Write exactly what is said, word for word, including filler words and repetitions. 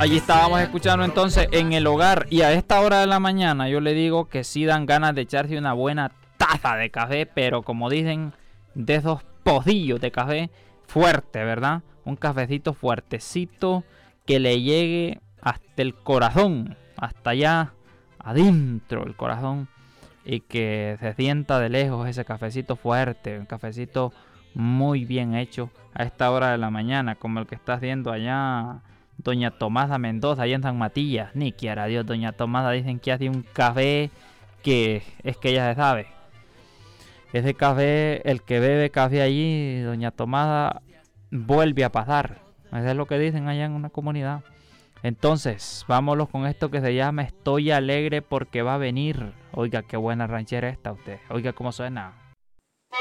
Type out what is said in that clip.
Allí estábamos escuchando entonces En el Hogar. Y a esta hora de la mañana yo le digo que sí dan ganas de echarse una buena taza de café, pero como dicen, de esos pocillos de café fuerte, ¿verdad? Un cafecito fuertecito que le llegue hasta el corazón, hasta allá adentro del corazón, y que se sienta de lejos ese cafecito fuerte, un cafecito muy bien hecho a esta hora de la mañana, como el que está haciendo allá doña Tomasa Mendoza, allá en San Matías. Ni quiera Dios, doña Tomasa dicen que hace un café que es que ella se sabe. Ese café, el que bebe café allí, doña Tomasa, vuelve a pasar. Eso es lo que dicen allá en una comunidad. Entonces, vámonos con esto que se llama Estoy alegre porque va a venir. Oiga, qué buena ranchera esta usted. Oiga cómo suena.